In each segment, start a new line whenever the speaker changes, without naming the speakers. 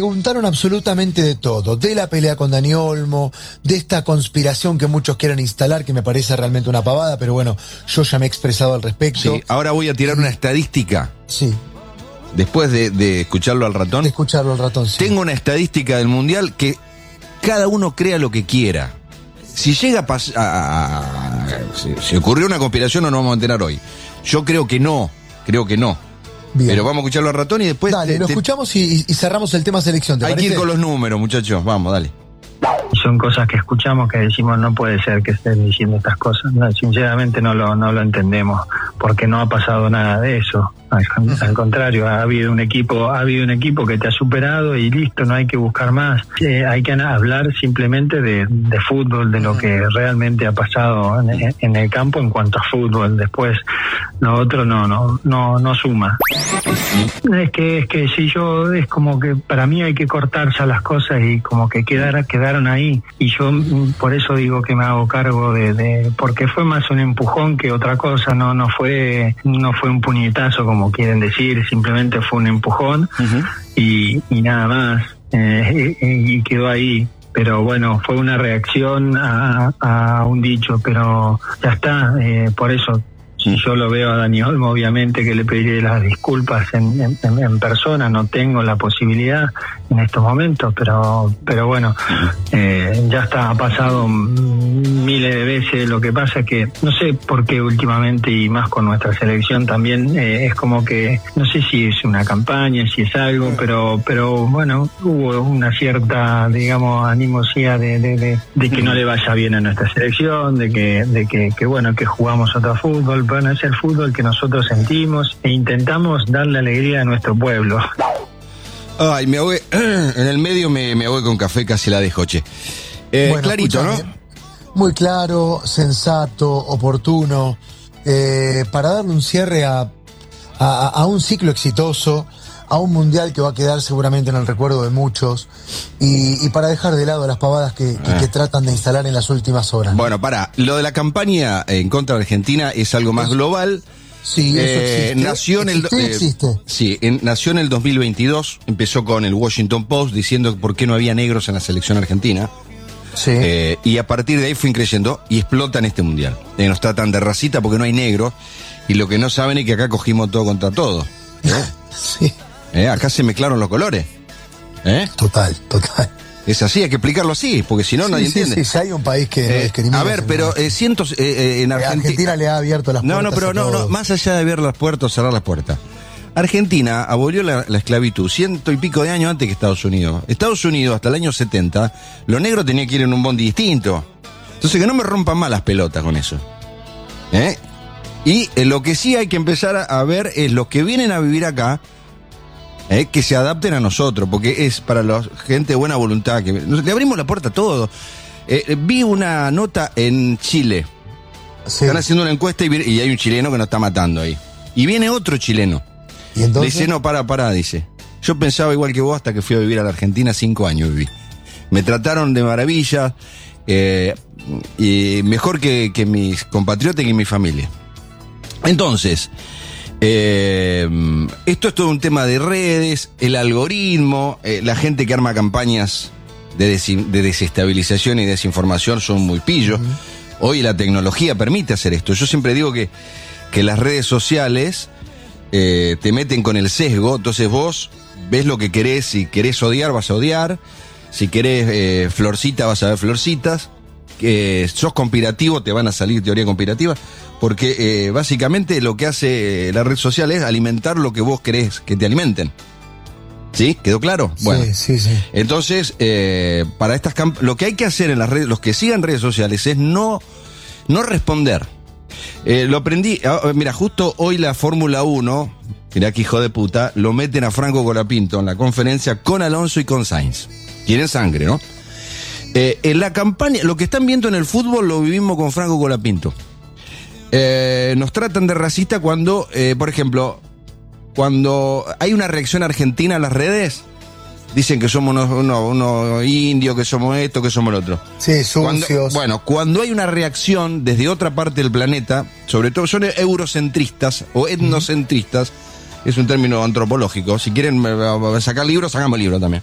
preguntaron absolutamente de todo, de la pelea con Dani Olmo, de esta conspiración que muchos quieren instalar, que me parece realmente una pavada, pero bueno, yo ya me he expresado al respecto.
Sí, ahora voy a tirar una estadística.
Sí.
Después de escucharlo al ratón.
De escucharlo al ratón, sí.
Tengo una estadística del Mundial que cada uno crea lo que quiera. Si llega a pasar... Si ocurrió una conspiración, no nos vamos a enterar hoy. Yo creo que no. Bien. Pero vamos a escucharlo al ratón y después...
Dale, lo escuchamos y cerramos el tema selección, ¿te
parece? Hay que ir con los números, muchachos. Vamos, dale.
Son cosas que escuchamos que decimos no puede ser que estén diciendo estas cosas. No, sinceramente no lo entendemos, porque no ha pasado nada de eso. Al contrario, ha habido un equipo que te ha superado y listo, no hay que buscar más. Hay que hablar simplemente de fútbol, de lo que realmente ha pasado en el campo en cuanto a fútbol. Después lo otro no suma. Es que si yo, es como que para mí hay que cortarse las cosas y como que quedaron ahí, y yo por eso digo que me hago cargo porque fue más un empujón que otra cosa, no fue un puñetazo como quieren decir, simplemente fue un empujón. Uh-huh. y nada más, y quedó ahí. Pero bueno, fue una reacción a un dicho, pero ya está. Por eso, si yo lo veo a Dani Olmo, obviamente que le pediré las disculpas en persona. No tengo la posibilidad en estos momentos, pero bueno, ya está, ha pasado miles de veces. Lo que pasa es que no sé por qué últimamente, y más con nuestra selección también, es como que no sé si es una campaña, si es algo, pero bueno, hubo una cierta, digamos, animosidad de que no le vaya bien a nuestra selección, de que bueno, que jugamos otro fútbol. Bueno, es el fútbol que nosotros sentimos e intentamos darle alegría a nuestro pueblo.
Ay, me ahogué, en el medio me ahogué con café, casi la dejo, che. Bueno, clarito, escúchame, ¿no?
Muy claro, sensato, oportuno, para darle un cierre a un ciclo exitoso, a un mundial que va a quedar seguramente en el recuerdo de muchos, y para dejar de lado las pavadas que tratan de instalar en las últimas horas.
Bueno, lo de la campaña en contra de Argentina es algo más global.
Sí, eso existe.
Nació en el 2022, empezó con el Washington Post diciendo por qué no había negros en la selección argentina.
Sí.
Y a partir de ahí fue creciendo y explota en este mundial. Nos tratan de racita porque no hay negros, y lo que no saben es que acá cogimos todo contra todo.
Sí.
Acá se mezclaron los colores.
Total.
Es así, hay que explicarlo así, porque si no, nadie entiende.
Sí, hay un país que no discrimina.
A ver, pero cientos en
Argentina le ha abierto las puertas.
No, más allá de abrir las puertas o cerrar las puertas. Argentina abolió la esclavitud 100 y pico de años antes que Estados Unidos. Estados Unidos, hasta el año 70, los negros tenían que ir en un bondi distinto. Entonces, que no me rompan más las pelotas con eso. Y lo que sí hay que empezar a ver es los que vienen a vivir acá, que se adapten a nosotros, porque es para la gente de buena voluntad, que le abrimos la puerta a todo. Vi una nota en Chile. Sí. Están haciendo una encuesta y hay un chileno que nos está matando ahí. Y viene otro chileno.
¿Y entonces?
Le dice, no, para, dice. Yo pensaba igual que vos hasta que fui a vivir a la Argentina, 5 años viví. Me trataron de maravilla, y mejor que mis compatriotas y que mi familia. Entonces, esto es todo un tema de redes, el algoritmo, la gente que arma campañas de desestabilización y desinformación son muy pillos. Uh-huh. Hoy la tecnología permite hacer esto. Yo siempre digo que las redes sociales te meten con el sesgo, entonces vos ves lo que querés, si querés odiar vas a odiar, si querés florcita vas a ver florcitas, sos conspirativo te van a salir teoría conspirativa, porque básicamente lo que hace la red social es alimentar lo que vos querés que te alimenten. ¿Sí? ¿Quedó claro? Bueno.
Sí.
Entonces, para estas lo que hay que hacer en las redes, los que sigan redes sociales, es no responder. Lo aprendí, mira, justo hoy la Fórmula 1, mirá que hijo de puta, lo meten a Franco Colapinto en la conferencia con Alonso y con Sainz. Quieren sangre, ¿no? En la campaña, lo que están viendo en el fútbol lo vivimos con Franco Colapinto. Nos tratan de racista cuando, por ejemplo, cuando hay una reacción argentina a las redes, dicen que somos unos indios, que somos esto, que somos lo otro.
Sí, sucios.
Cuando hay una reacción desde otra parte del planeta, sobre todo son eurocentristas o etnocentristas, es un término antropológico. Si quieren sacar libros, sacamos libros también.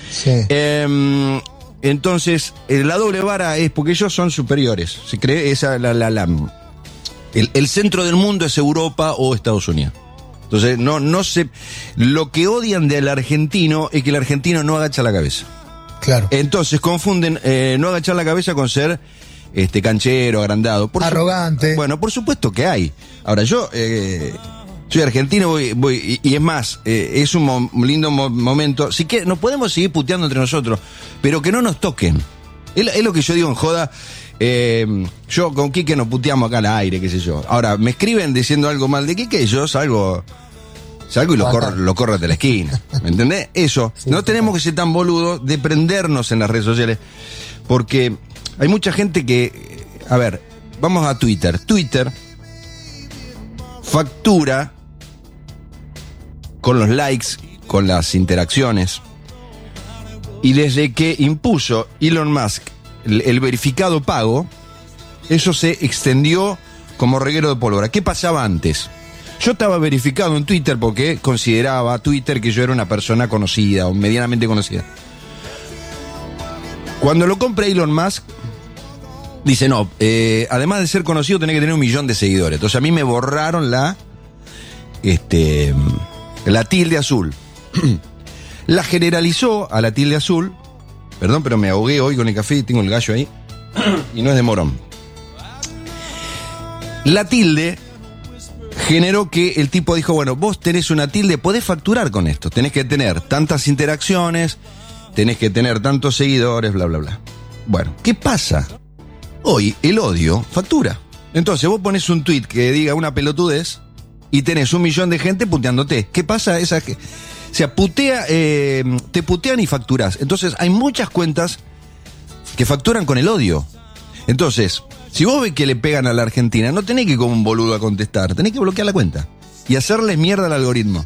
Sí.
Entonces, la doble vara es porque ellos son superiores. Se cree esa el centro del mundo es Europa o Estados Unidos. Entonces, no se. Lo que odian del argentino es que el argentino no agacha la cabeza.
Claro.
Entonces confunden no agachar la cabeza con ser canchero, agrandado.
Arrogante.
Bueno, por supuesto que hay. Ahora, yo soy argentino, voy y es más, es un lindo momento. Sí que nos podemos seguir puteando entre nosotros, pero que no nos toquen. Es lo que yo digo en joda. Yo con Quique nos puteamos acá al aire, qué sé yo. Ahora, me escriben diciendo algo mal de Quique y yo salgo y lo corro de la esquina. ¿Me entendés? Eso.
Sí,
no tenemos que ser tan boludos de prendernos en las redes sociales. Porque hay mucha gente que. A ver, vamos a Twitter. Twitter factura con los likes, con las interacciones. Y desde que impuso Elon Musk el verificado pago, eso se extendió como reguero de pólvora. ¿Qué pasaba antes? Yo estaba verificado en Twitter porque consideraba Twitter que yo era una persona conocida o medianamente conocida. Cuando lo compra Elon Musk, dice, no, además de ser conocido tenés que tener 1 millón de seguidores. Entonces a mí me borraron la tilde azul. La generalizó a la tilde azul. Perdón, pero me ahogué hoy con el café y tengo el gallo ahí. Y no es de morón. La tilde generó que el tipo dijo, bueno, vos tenés una tilde, podés facturar con esto. Tenés que tener tantas interacciones, tenés que tener tantos seguidores, bla, bla, bla. Bueno, ¿qué pasa? Hoy el odio factura. Entonces vos pones un tweet que diga una pelotudez y tenés 1 millón de gente puteándote. ¿Qué pasa? O sea, te putean y facturás. Entonces hay muchas cuentas que facturan con el odio. Entonces, si vos ves que le pegan a la Argentina, no tenés que ir como un boludo a contestar, tenés que bloquear la cuenta y hacerles mierda al algoritmo.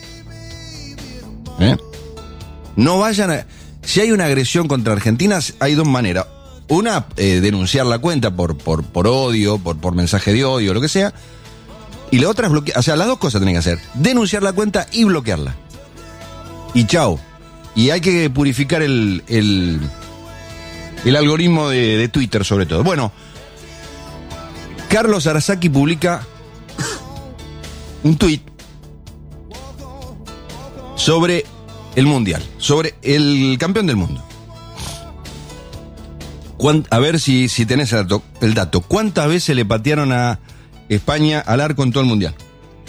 No vayan a... Si hay una agresión contra Argentina, hay 2 maneras. Una, denunciar la cuenta por odio, por mensaje de odio, lo que sea. Y la otra es bloquear. O sea, las 2 cosas tenés que hacer. Denunciar la cuenta y bloquearla. Y chao. Y hay que purificar el algoritmo de Twitter sobre todo. Bueno, Carlos Arasaki publica un tuit sobre el Mundial, sobre el campeón del mundo. A ver si tenés el dato. ¿Cuántas veces le patearon a España al arco en todo el Mundial?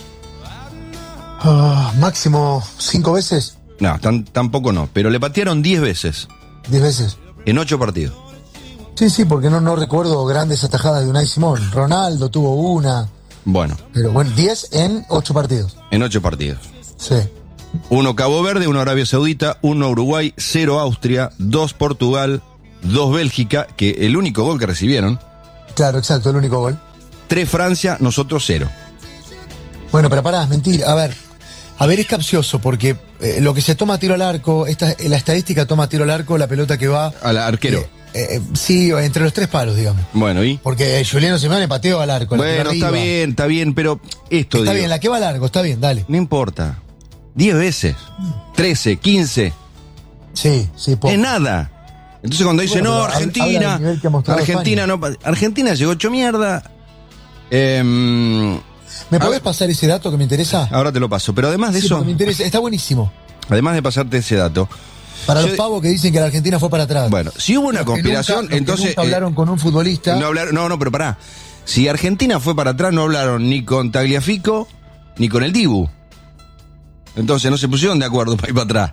Máximo 5 veces.
No, tampoco no, pero le patearon 10 veces.
10 veces.
En 8 partidos.
Sí, porque no recuerdo grandes atajadas de Unai Simón. Ronaldo tuvo una.
Bueno.
Pero bueno, 10 en 8 partidos.
En 8 partidos.
Sí.
1 Cabo Verde, 1 Arabia Saudita, 1 Uruguay, 0 Austria, 2 Portugal, 2 Bélgica, que el único gol que recibieron.
Claro, exacto, el único gol.
3 Francia, nosotros 0.
Bueno, pero pará, es mentira. A ver, es capcioso porque lo que se toma tiro al arco, la estadística toma tiro al arco, la pelota que va...
Al arquero.
Sí, entre los 3 palos, digamos.
Bueno, ¿y?
Porque Juliano Simeone pateó al arco.
Bueno, está bien, pero esto
está bien, la que va al arco, está bien, dale.
No importa. 10 veces, 13, 15.
Sí, poco.
Es nada. Entonces cuando dicen, no, Argentina, Argentina llegó hecho mierda.
¿Me podés pasar ese dato que me interesa?
Ahora te lo paso, pero además de eso...
Me interesa, está buenísimo.
Además de pasarte ese dato...
Para los pavos que dicen que la Argentina fue para atrás.
Bueno, si hubo una conspiración, entonces...
Nunca hablaron con un futbolista.
No, pero pará. Si Argentina fue para atrás, no hablaron ni con Tagliafico, ni con el Dibu. Entonces no se pusieron de acuerdo para ir para atrás.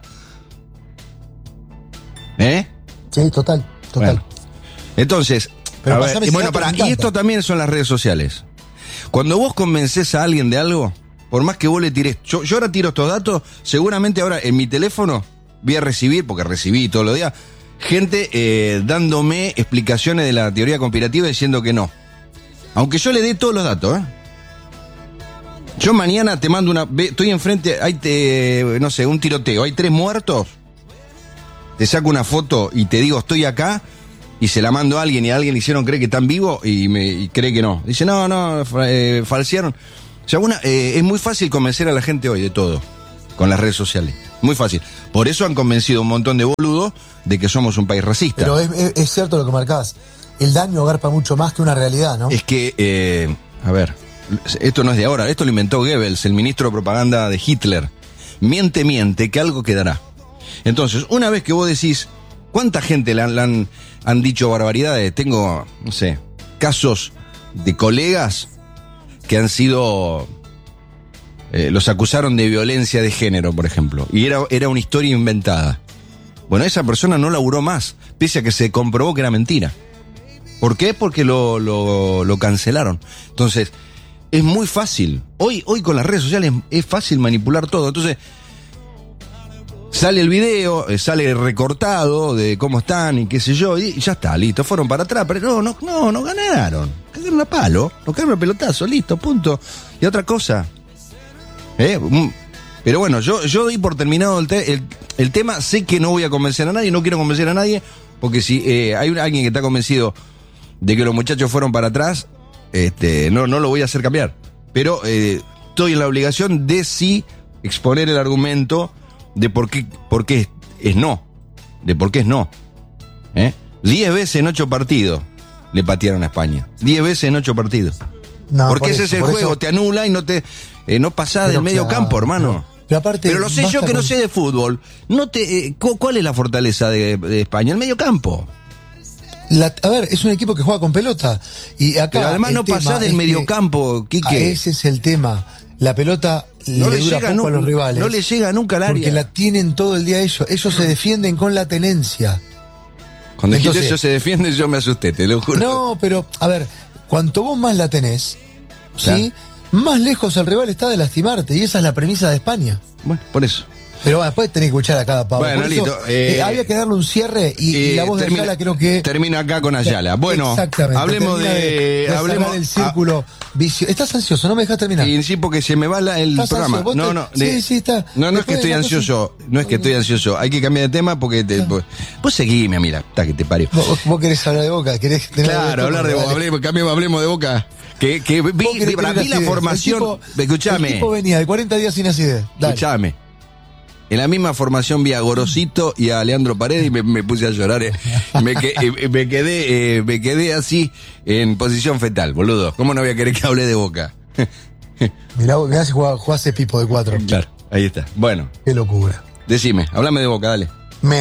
Sí, total.
Bueno. Entonces,
pero
y esto también son las redes sociales. Cuando vos convencés a alguien de algo, por más que vos le tires... Yo ahora tiro estos datos, seguramente ahora en mi teléfono voy a recibir, porque recibí todos los días, gente dándome explicaciones de la teoría conspirativa diciendo que no. Aunque yo le dé todos los datos, Yo mañana te mando estoy enfrente, hay un tiroteo, hay 3 muertos. Te saco una foto y te digo, estoy acá, y se la mando a alguien y a alguien le hicieron creer que están vivos y cree que no. Dice, no, falsearon. O sea, es muy fácil convencer a la gente hoy de todo. con las redes sociales. Muy fácil. Por eso han convencido a un montón de boludos de que somos un país racista.
Pero es cierto lo que marcás. El daño agarpa mucho más que una realidad, ¿no?
Es que, a ver, esto no es de ahora, esto lo inventó Goebbels, el ministro de propaganda de Hitler. Miente, que algo quedará. Entonces, una vez que vos decís, ¿cuánta gente han dicho barbaridades? Tengo, no sé, casos de colegas que han sido... los acusaron de violencia de género, por ejemplo, y era una historia inventada. Bueno, esa persona no laburó más, pese a que se comprobó que era mentira. ¿Por qué? Porque lo cancelaron. Entonces, es muy fácil. Hoy con las redes sociales es fácil manipular todo. Entonces, sale el video, sale recortado de cómo están y qué sé yo, y ya está, listo, fueron para atrás, pero no ganaron. Cagaron a palo, no cagaron a pelotazo, listo, punto. Y otra cosa. Pero bueno, yo doy por terminado el tema. Sé que no voy a convencer a nadie, no quiero convencer a nadie, porque si hay alguien que está convencido de que los muchachos fueron para atrás, no lo voy a hacer cambiar. Pero estoy en la obligación de sí exponer el argumento de por qué es no. De por qué es no. 10 veces en 8 partidos le patearon a España. 10 veces en 8 partidos. No, porque ese es el juego, eso... te anula y no pasás del medio campo, hermano. Pero lo sé yo que no sé de fútbol. ¿Cuál es la fortaleza de España? El medio campo.
A ver, es un equipo que juega con pelota. Y acá
pero además no pasás del mediocampo, Quique.
Ese es el tema. La pelota no le dura poco a los rivales.
No le llega nunca al área.
Porque la tienen todo el día ellos. Ellos se defienden con la tenencia.
Cuando dijiste ellos se defienden, yo me asusté, te lo juro.
No, pero, a ver, cuanto vos más la tenés, ¿sí? Más lejos el rival está de lastimarte. Y esa es la premisa de España.
Bueno, por eso.
Pero bueno, después tenés que escuchar a cada pavo.
Bueno, listo.
Había que darle un cierre y la voz de Ayala creo que...
Termino acá con Ayala. Bueno,
exactamente,
hablemos
hablemos del círculo vicioso. ¿Estás ansioso? ¿No me dejas terminar?
Sí, porque se me va el programa.
Sí, está.
No es que estoy ansioso. No es que estoy ansioso. Hay que cambiar de tema porque... Vos seguime, mira. Está que te parió.
¿Vos querés hablar de Boca? ¿Querés tener
hablar de Boca. Hablemos de Boca. Que vi la formación... Escuchame.
El tipo venía de 40 días sin acidez.
Escuchame. En la misma formación vi a Gorosito y a Leandro Paredes y me puse a llorar. Me quedé así en posición fetal, boludo. ¿Cómo no voy a querer que hable de Boca?
Mirá si jugás Pipo de 4.
Claro, ahí está. Bueno.
Qué locura.
Decime, hablame de Boca, dale.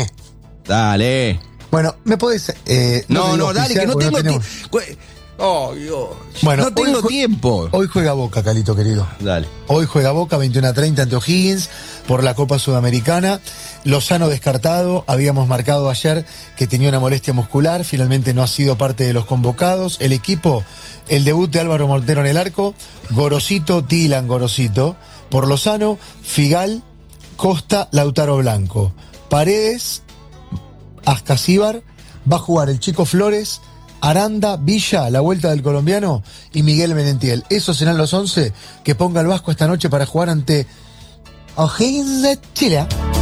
Dale.
Bueno, ¿me podés...?
No, dale, que no tengo tiempo. Oh, Dios.
Bueno,
no tengo tiempo.
Hoy juega Boca, Calito querido.
Dale.
Hoy juega Boca 21:30 ante O'Higgins por la Copa Sudamericana. Lozano descartado. Habíamos marcado ayer que tenía una molestia muscular. Finalmente no ha sido parte de los convocados. El equipo, el debut de Álvaro Montero en el arco. Tilan Gorosito. Por Lozano, Figal, Costa, Lautaro Blanco. Paredes, Ascasíbar. Va a jugar el Chico Flores, Aranda, Villa, la vuelta del colombiano y Miguel Menentiel. Esos serán los 11 que ponga el Vasco esta noche para jugar ante O'Higgins de Chile.